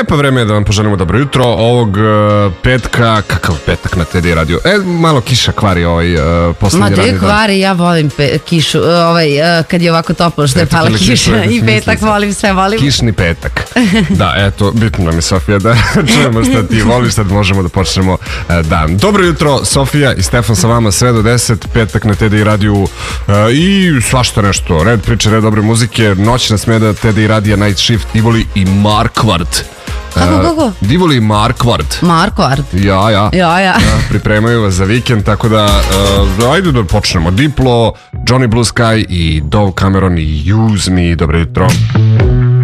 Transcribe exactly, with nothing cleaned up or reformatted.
pa vreme je da vam poželimo dobro jutro ovog uh, petka. Kakav petak na Teddy radio? E, malo kiša kvari ovaj uh, poslednji radni dan. Ma de kvari, ja volim pe, kišu, ovaj, uh, kad je ovako toplo što je pala kiša i petak volim, sve volim. Kišni petak. Da, eto, bitno nam je, Sofija, da čujemo šta ti voliš, sad možemo da počnemo uh, dan. Dobro jutro, Sofija i Stefan sa vama sve do deset, petak na Teddy radio uh, i svašta nešto, red priče, red dobre muzike, noćna smjena Teddy radio, Night Shift, Divoli i Markvart. Kako, kako? Divoli i Markvart. Markvart? Ja, ja. Ja, ja. Pripremaju vas za vikend, tako da uh, ajde da počnemo. Diplo, Johnny Blue Sky i Dove Cameron i Use Me. Dobro jutro.